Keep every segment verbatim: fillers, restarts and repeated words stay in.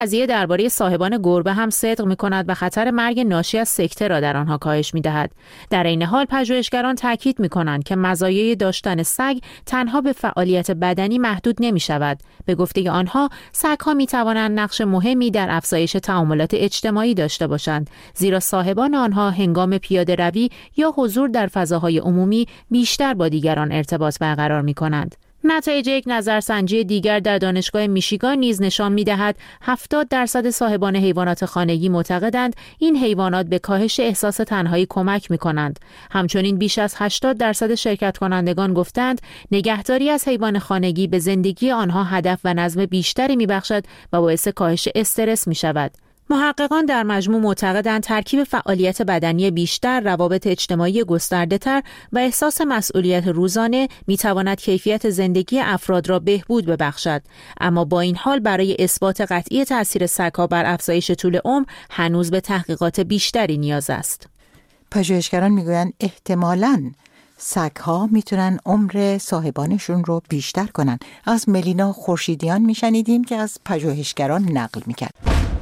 قضیه درباره صاحبان گربه هم صدق می‌کند و خطر مرگ ناشی از سکته را در آنها کاهش می‌دهد. در این حال پژوهشگران تاکید می‌کنند که مزایای داشتن سگ تنها به فعالیت بدنی محدود نمی‌شود. به گفته آنها، سگ‌ها می‌توانند نقش مهمی در افزایش تعاملات اجتماعی داشته باشند، زیرا صاحبان آنها هنگام پیاده‌روی یا حضور در فضاهای عمومی بیشتر با دیگران ارتباط برقرار می‌کنند. نتایج یک نظرسنجی دیگر در دانشگاه میشیگان نیز نشان می‌دهد هفتاد درصد صاحبان حیوانات خانگی معتقدند این حیوانات به کاهش احساس تنهایی کمک می‌کنند. همچنین بیش از هشتاد درصد شرکت کنندگان گفتند نگهداری از حیوان خانگی به زندگی آنها هدف و نظم بیشتری می‌بخشد و باعث کاهش استرس می‌شود. محققان در مجموع معتقدند ترکیب فعالیت بدنی بیشتر، روابط اجتماعی گسترده‌تر و احساس مسئولیت روزانه می‌تواند کیفیت زندگی افراد را بهبود ببخشد. اما با این حال برای اثبات قطعی تأثیر سگ‌ها بر افزایش طول عمر هنوز به تحقیقات بیشتری نیاز است. پژوهشگران می‌گویند احتمالاً سگ‌ها میتونن عمر صاحبانشون رو بیشتر کنن. از ملینا خورشیدیان میشنیدیم که از پژوهشگران نقل می‌کرد.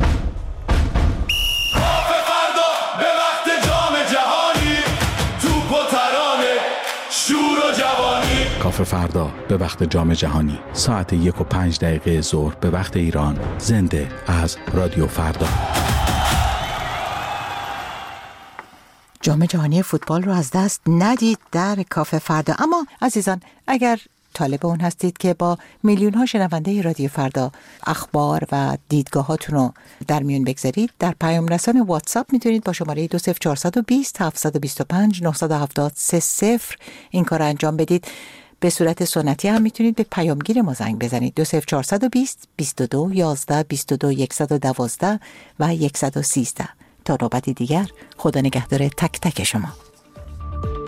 کافه فردا به وقت جام جهانی ساعت یک و پنج دقیقه ظهر به وقت ایران، زنده از رادیو فردا. جام جهانی فوتبال رو از دست ندید در کافه فردا. اما عزیزان، اگر طالب اون هستید که با میلیون ها شنونده رادیو فردا اخبار و دیدگاهاتون رو در میون بگذارید، در پیام رسان واتساپ میتونید با شماره دو صفر چهار دو صفر هفت دو پنج نه هفت سه صفر این کار انجام بدید. به صورت سنتی هم میتونید به پیامگیر ما زنگ بزنید دو صفر چهار دو صفر بیست و دو یازده بیست و دو صد و دوازده و صد و سیزده. تا نوبتی دیگر، خدا نگهدار تک تک شما.